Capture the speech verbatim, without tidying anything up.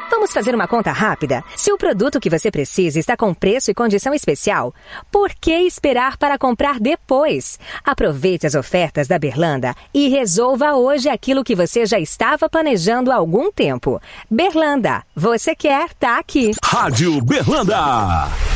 Vamos fazer uma conta rápida? Se o produto que você precisa está com preço e condição especial, por que esperar para comprar depois? Aproveite as ofertas da Berlanda e resolva hoje aquilo que você já estava planejando há algum tempo. Berlanda, você quer, tá aqui. Rádio Berlanda.